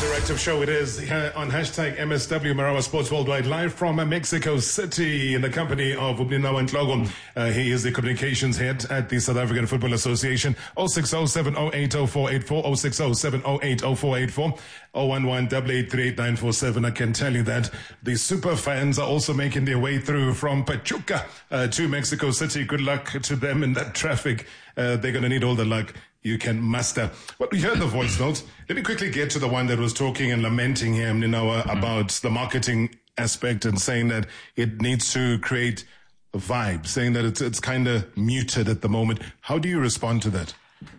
Interactive show it is here on hashtag MSW Marawa Sports Worldwide, live from Mexico City in the company of Ubninawa Ndlogo. He is the communications head at the South African Football Association. 060-708-0484, 060-708-0484, 011-888-3947. I can tell you that the super fans are also making their way through from Pachuca to Mexico City. Good luck to them in that traffic. They're going to need all the luck you can muster. But we heard the voice notes. Let me quickly get to the one that was talking and lamenting him, about the marketing aspect and saying that it needs to create a vibe, saying that it's kind of muted at the moment. How do you respond to that?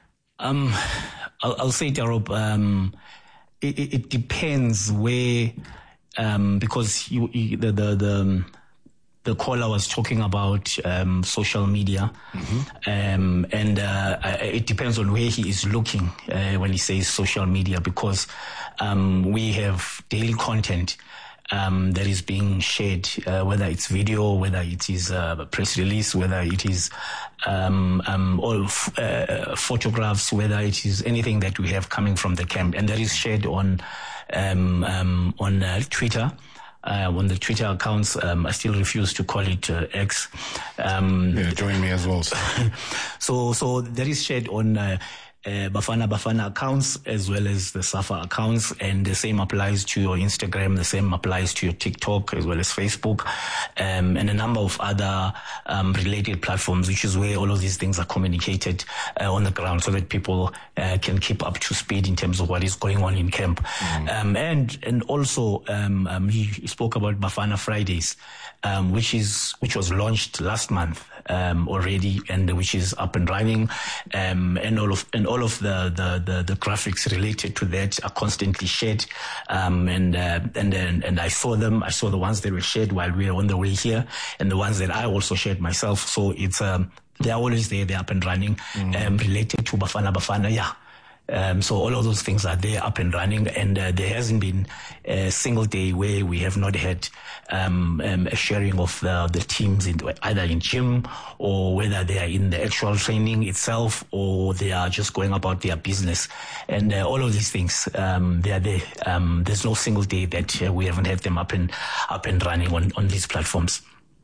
I'll say, Darob, it depends where, because the caller was talking about social media, and it depends on where he is looking when he says social media, because we have daily content that is being shared, whether it's video, whether it is a press release, whether it is all photographs, whether it is anything that we have coming from the camp, and that is shared on Twitter. On the Twitter accounts, I still refuse to call it X. Join me as well. So that is shared on Bafana accounts as well as the SAFA accounts, and the same applies to your Instagram, the same applies to your TikTok as well as Facebook, and a number of other related platforms, which is where all of these things are communicated on the ground, so that people can keep up to speed in terms of what is going on in camp. And also he spoke about Bafana Fridays, which was launched last month already, and which is up and running, and all of the graphics related to that are constantly shared, and I saw them. I saw the ones that were shared while we were on the way here, and the ones that I also shared myself. So it's they're always there, they're up and running, related to Bafana, yeah. So all of those things are there, up and running, and there hasn't been a single day where we have not had a sharing of the teams either in gym, or whether they are in the actual training itself, or they are just going about their business. And all of these things, they are there. There's no single day that we haven't had them up and running on these platforms.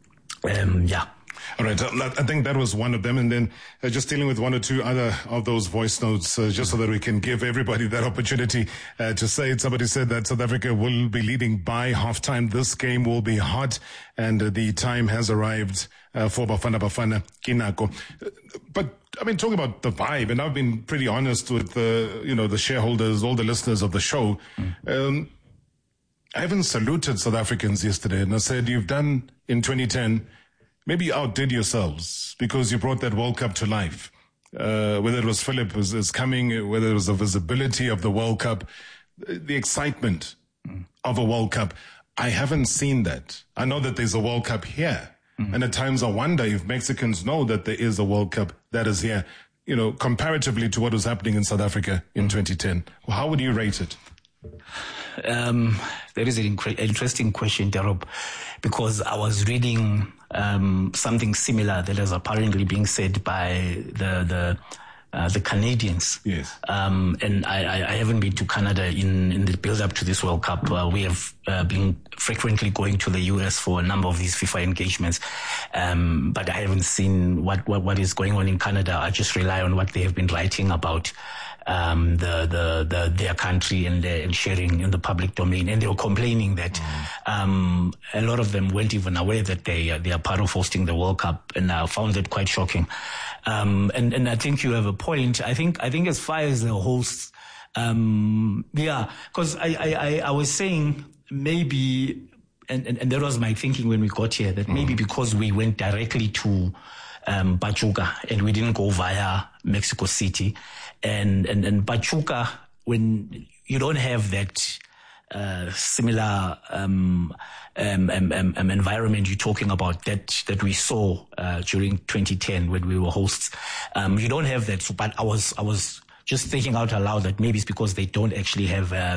Yeah. All right, I think that was one of them. And then just dealing with one or two other of those voice notes, just so that we can give everybody that opportunity to say it. Somebody said that South Africa will be leading by halftime. This game will be hot, and the time has arrived for Bafana Kinako. But I mean, talking about the vibe, and I've been pretty honest with the shareholders, all the listeners of the show. I haven't saluted South Africans yesterday, and I said, you've done in 2010. Maybe you outdid yourselves because you brought that World Cup to life. Whether it was Philip is coming, whether it was the visibility of the World Cup, the excitement of a World Cup. I haven't seen that. I know that there's a World Cup here. And at times I wonder if Mexicans know that there is a World Cup that is here, comparatively to what was happening in South Africa in 2010. How would you rate it? That is an interesting question, Darob, because I was reading something similar that is apparently being said by the Canadians. Yes. And I haven't been to Canada in the build-up to this World Cup. We have been frequently going to the US for a number of these FIFA engagements, but I haven't seen what is going on in Canada. I just rely on what they have been writing about their country and sharing in the public domain, and they were complaining that a lot of them weren't even aware that they are part of hosting the World Cup, and I found that quite shocking. And I think you have a point. I think as far as the hosts, because I was saying maybe, and that was my thinking when we got here, that maybe because we went directly to Pachuca and we didn't go via Mexico City, and Pachuca, when you don't have that similar environment you're talking about that we saw during 2010 when we were hosts, you don't have that. So, but I was just thinking out aloud that maybe it's because they don't actually have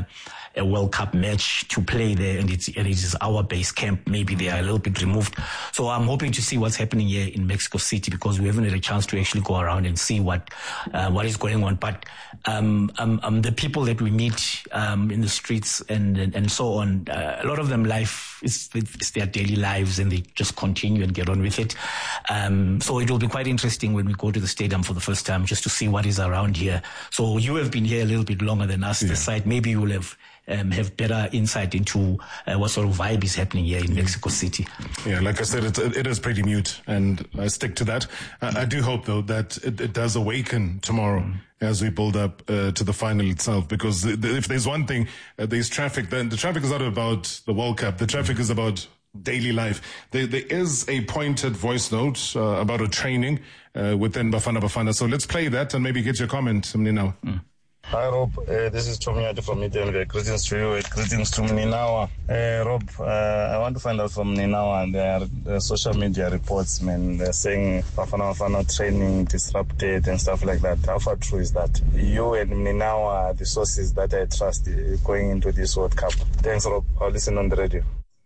a World Cup match to play there, and it is our base camp. Maybe they are a little bit removed. So I'm hoping to see what's happening here in Mexico City, because we haven't had a chance to actually go around and see what is going on. But the people that we meet in the streets and so on, a lot of them, life is their daily lives, and they just continue and get on with it. So it will be quite interesting when we go to the stadium for the first time, just to see what is around here. So you have been here a little bit longer than us, the site. Maybe you will have better insight into what sort of vibe is happening here in Mexico City. Yeah, like I said, it is pretty mute, and I stick to that. I do hope, though, that it does awaken tomorrow as we build up to the final itself, because if there's one thing, there's traffic, then the traffic is not about the World Cup. The traffic is about daily life. There is a pointed voice note about a training within Bafana Bafana. So let's play that and maybe get your comment, Mninawa. Hi Rob, this is Tomiati from Eden. Greetings to you, greetings to Mninawa. Rob, I want to find out from Mninawa, and the social media reports, man, they're saying Bafana training disrupted and stuff like that. How far true is that? You and Mninawa are the sources that I trust going into this World Cup. Thanks, Rob. I'll listen on the radio.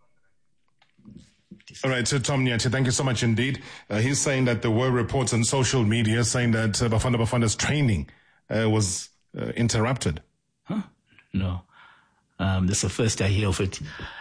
All right, so Tom Nyati, thank you so much indeed. He's saying that there were reports on social media saying that Bafana Bafana's training was interrupted. Huh? No. That's the first I hear of it.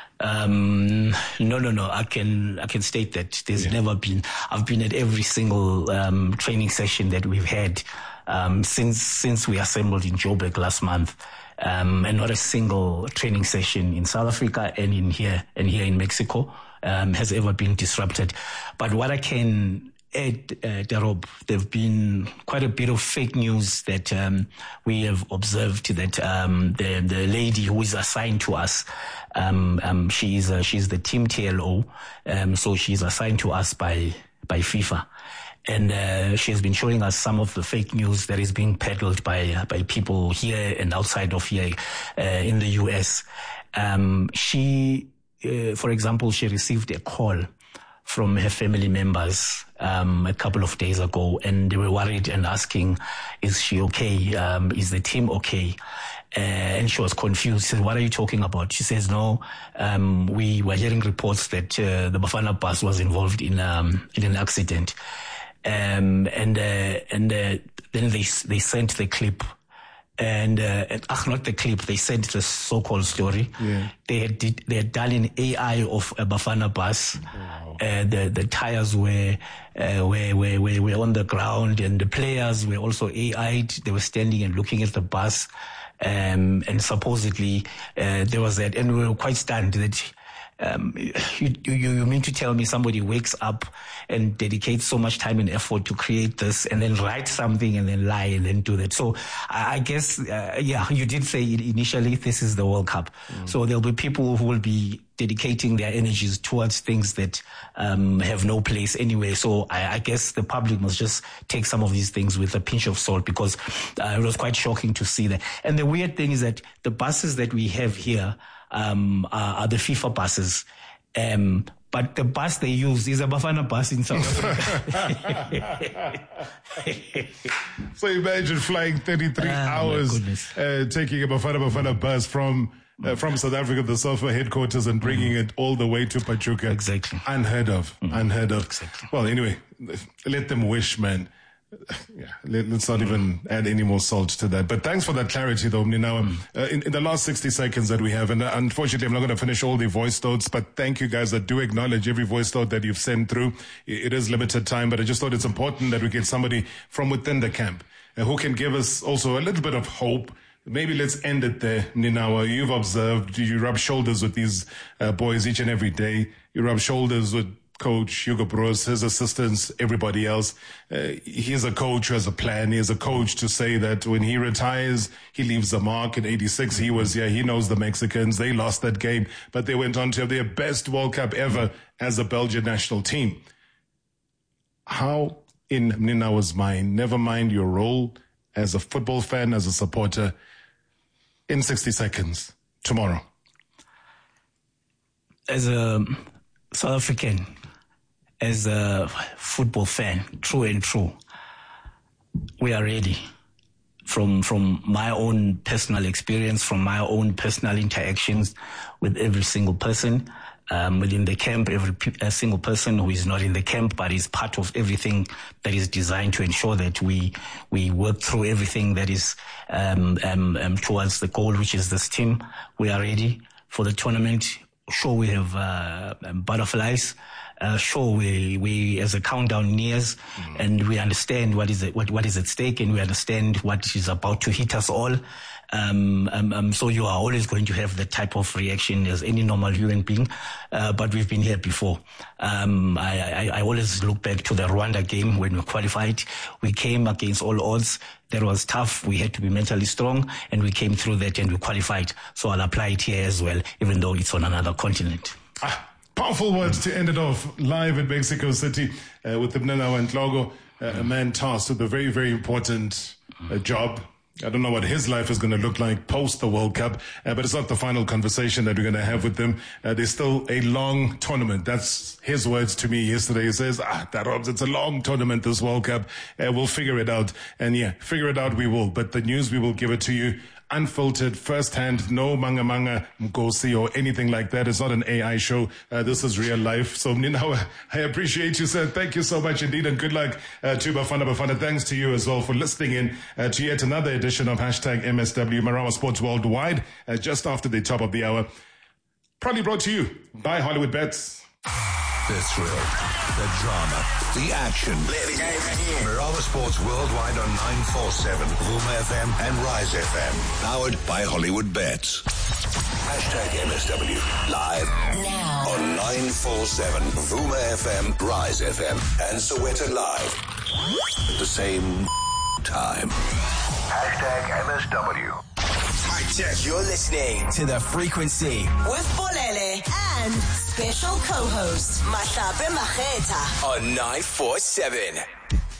No. I can state that there's never been. I've been at every single training session that we've had since we assembled in Joburg last month, and not a single training session in South Africa and here in Mexico has ever been disrupted. But what I can add, Darob, there have been quite a bit of fake news that we have observed, that the lady who is assigned to us, she's the team TLO, so she's assigned to us by FIFA. And she has been showing us some of the fake news that is being peddled by people here and outside of here in the US. For example, she received a call from her family members a couple of days ago, and they were worried and asking, is she okay? Is the team okay? And she was confused. She said, what are you talking about? She says, no, we were hearing reports that the Bafana bus was involved in an accident. And then they sent the clip. And not the clip, they sent the so-called story. Yeah. They had done an AI of a Bafana bus. Wow. The tires were on the ground, and the players were also AI'd. They were standing and looking at the bus, and supposedly there was that, and we were quite stunned that. You mean to tell me somebody wakes up and dedicates so much time and effort to create this, and then write something and then lie and then do that? So I guess, you did say initially this is the World Cup. So there'll be people who will be dedicating their energies towards things that have no place anyway. So I guess the public must just take some of these things with a pinch of salt, because it was quite shocking to see that. And the weird thing is that the buses that we have here are the FIFA buses. But the bus they use is a Bafana bus in South Africa. So imagine flying 33 hours, taking a Bafana bus from South Africa, the SAFA headquarters, and bringing it all the way to Pachuca. Exactly. Unheard of. Unheard of. Exactly. Well, anyway, let them wish, man. Yeah, let's not even add any more salt to that. But thanks for that clarity, though, Mninawa. In the last 60 seconds that we have, and unfortunately I'm not going to finish all the voice notes, but thank you guys that do acknowledge every voice note that you've sent through. It is limited time, but I just thought it's important that we get somebody from within the camp who can give us also a little bit of hope. Maybe let's end it there, Mninawa. You've observed, you rub shoulders with these boys each and every day. You rub shoulders with Coach Hugo Broos, his assistants, everybody else. He's a coach who has a plan. He is a coach to say that when he retires, he leaves a mark. In 86, he was here. He knows the Mexicans. They lost that game, but they went on to have their best World Cup ever as a Belgian national team. How, in Mninawa's mind, never mind your role as a football fan, as a supporter, in 60 seconds, tomorrow? As a South African, as a football fan, true and true, we are ready. from my own personal experience, from my own personal interactions with every single person within the camp, every single person who is not in the camp but is part of everything that is designed to ensure that we work through everything that is towards the goal, which is this team. We are ready for the tournament. Sure, we have butterflies. Sure, we as a countdown nears, and we understand what is at stake, and we understand what is about to hit us all. So you are always going to have that type of reaction as any normal human being, but we've been here before. I always look back to the Rwanda game when we qualified. We came against all odds. That was tough. We had to be mentally strong, and we came through that and we qualified. So I'll apply it here as well, even though it's on another continent. Powerful words to end it off live in Mexico City with Ninawa Ndlogo, a man tasked with a very, very important job. I don't know what his life is going to look like post the World Cup, but it's not the final conversation that we're going to have with them. There's still a long tournament. That's his words to me yesterday. He says, Darobs, it's a long tournament, this World Cup. We'll figure it out. And yeah, figure it out we will. But the news, we will give it to you unfiltered, firsthand, no manga mgosi or anything like that. It's not an AI show. This is real life. So Ninawa, I appreciate you, sir. Thank you so much indeed, and good luck to Bafana. Thanks to you as well for listening in to yet another edition of #MSW Marawa Sports Worldwide, just after the top of the hour. Proudly brought to you by Hollywood Bets. The thrill, the drama, the action. Play the game here. Marawa Sports Worldwide on 947, Vuma FM and Rise FM. Powered by Hollywood Bets. #MSW live now on 947, Vuma FM, Rise FM, and Soweto Live at the same time. #MSW. You're listening to The Frequency with Bolele and special co-host Mahlape Mageta on 947.